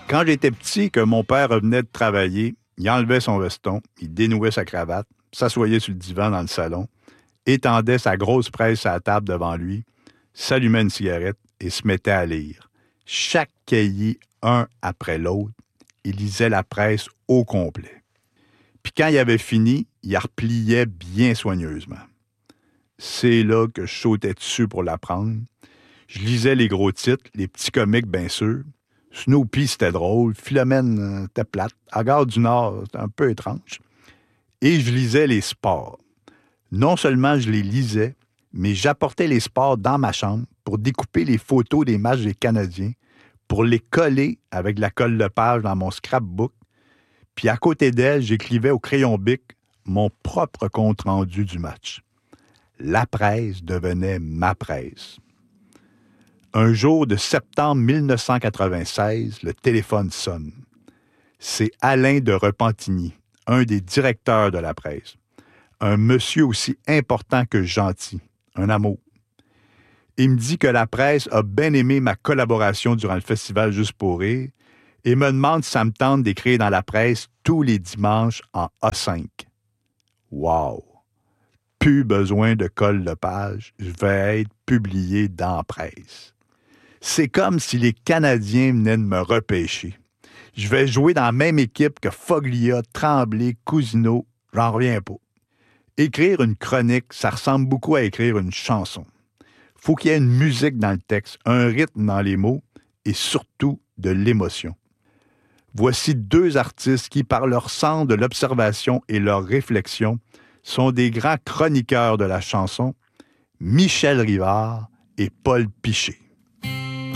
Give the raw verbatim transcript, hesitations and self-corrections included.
Quand j'étais petit, que mon père revenait de travailler, il enlevait son veston, il dénouait sa cravate, s'assoyait sur le divan dans le salon, étendait sa grosse presse à la table devant lui, s'allumait une cigarette et se mettait à lire. Chaque cahier, un après l'autre, il lisait la presse au complet. Puis quand il avait fini, il repliait bien soigneusement. C'est là que je sautais dessus pour l'apprendre. Je lisais les gros titres, les petits comiques, bien sûr. Snoopy, c'était drôle. Philomène, c'était plate. À Gare du Nord, c'était un peu étrange. Et je lisais les sports. Non seulement je les lisais, mais j'apportais les sports dans ma chambre pour découper les photos des matchs des Canadiens, pour les coller avec de la colle de page dans mon scrapbook. Puis à côté d'elle, j'écrivais au crayon bic mon propre compte-rendu du match. La presse devenait ma presse. Un jour de septembre dix-neuf cent quatre-vingt-seize, le téléphone sonne. C'est Alain de Repentigny, un des directeurs de la presse. Un monsieur aussi important que gentil, un amour. Il me dit que la presse a bien aimé ma collaboration durant le festival Juste pour rire et me demande si ça me tente d'écrire dans la presse tous les dimanches en A cinq. Wow! Plus besoin de colle de page, je vais être publié dans la presse. C'est comme si les Canadiens venaient de me repêcher. Je vais jouer dans la même équipe que Foglia, Tremblay, Cousineau, j'en reviens pas. Écrire une chronique, ça ressemble beaucoup à écrire une chanson. Faut qu'il y ait une musique dans le texte, un rythme dans les mots et surtout de l'émotion. Voici deux artistes qui, par leur sens de l'observation et leur réflexion, sont des grands chroniqueurs de la chanson, Michel Rivard et Paul Piché.